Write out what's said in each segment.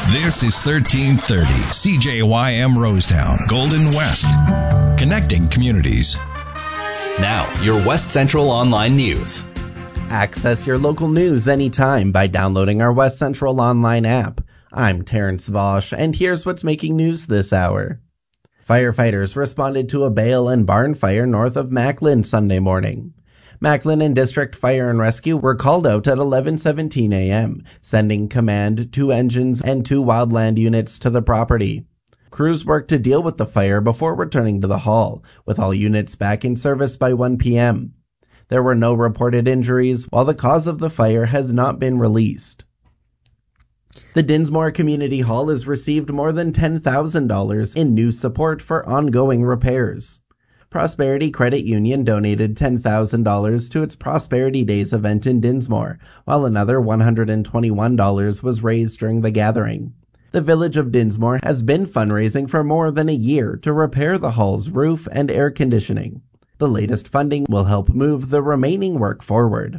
This is 1330 CJYM Rosetown, Golden West. Connecting communities. Now, your West Central Online News. Access your local news anytime by downloading our West Central Online app. I'm Terrence Vosch, and here's what's making news this hour. Firefighters responded to a bale and barn fire north of Macklin Sunday morning. Macklin and District Fire and Rescue were called out at 11:17 a.m., sending command, 2 engines, and 2 wildland units to the property. Crews worked to deal with the fire before returning to the hall, with all units back in service by 1 p.m. There were no reported injuries, while the cause of the fire has not been released. The Dinsmore Community Hall has received more than $10,000 in new support for ongoing repairs. Prosperity Credit Union donated $10,000 to its Prosperity Days event in Dinsmore, while another $121 was raised during the gathering. The Village of Dinsmore has been fundraising for more than a year to repair the hall's roof and air conditioning. The latest funding will help move the remaining work forward.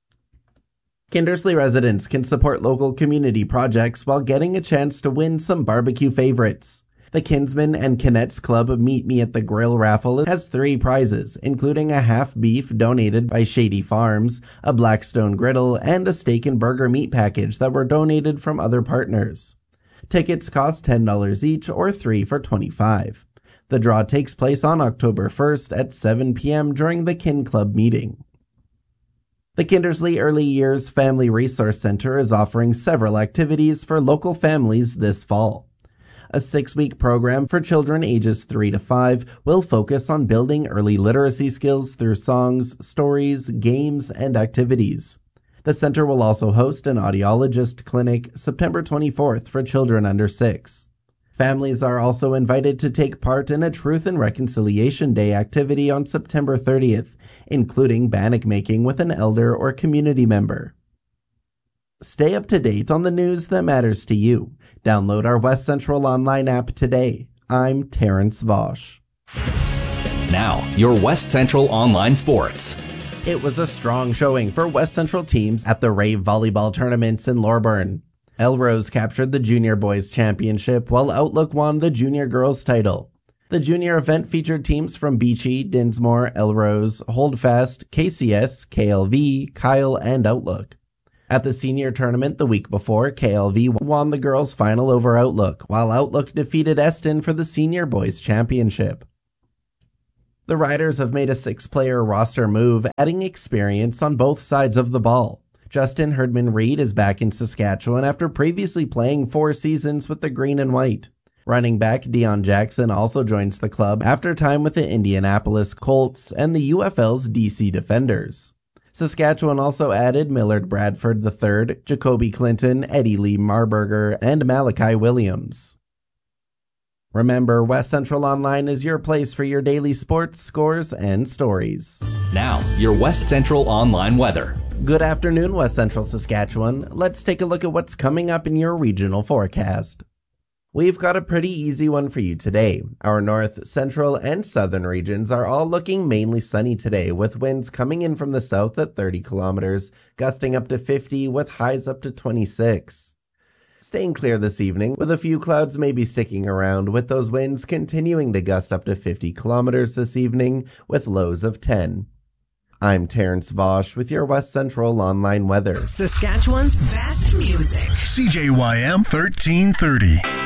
Kindersley residents can support local community projects while getting a chance to win some barbecue favorites. The Kinsman and Kinettes Club Meet Me at the Grill raffle has 3 prizes, including a half beef donated by Shady Farms, a Blackstone griddle, and a steak and burger meat package that were donated from other partners. Tickets cost $10 each or 3 for $25. The draw takes place on October 1st at 7 p.m. during the Kin Club meeting. The Kindersley Early Years Family Resource Center is offering several activities for local families this fall. A 6-week program for children ages 3 to 5 will focus on building early literacy skills through songs, stories, games, and activities. The center will also host an audiologist clinic September 24th for children under 6. Families are also invited to take part in a Truth and Reconciliation Day activity on September 30th, including bannock making with an elder or community member. Stay up to date on the news that matters to you. Download our West Central Online app today. I'm Terrence Vosch. Now, your West Central Online Sports. It was a strong showing for West Central teams at the Rave Volleyball tournaments in Loreburn. Elrose captured the Junior Boys Championship, while Outlook won the Junior Girls title. The junior event featured teams from Beachy, Dinsmore, Elrose, Holdfast, KCS, KLV, Kyle, and Outlook. At the senior tournament the week before, KLV won the girls' final over Outlook, while Outlook defeated Eston for the Senior Boys Championship. The Riders have made a 6-player roster move, adding experience on both sides of the ball. Justin Herdman-Reed is back in Saskatchewan after previously playing 4 seasons with the Green and White. Running back Dion Jackson also joins the club after time with the Indianapolis Colts and the UFL's DC Defenders. Saskatchewan also added Millard Bradford III, Jacoby Clinton, Eddie Lee Marburger, and Malachi Williams. Remember, West Central Online is your place for your daily sports, scores, and stories. Now, your West Central Online weather. Good afternoon, West Central Saskatchewan. Let's take a look at what's coming up in your regional forecast. We've got a pretty easy one for you today. Our north, central, and southern regions are all looking mainly sunny today, with winds coming in from the south at 30 kilometers, gusting up to 50 with highs up to 26. Staying clear this evening, with a few clouds maybe sticking around, with those winds continuing to gust up to 50 kilometers this evening, with lows of 10. I'm Terrence Vosch with your West Central Online weather. Saskatchewan's best music. CJYM 1330.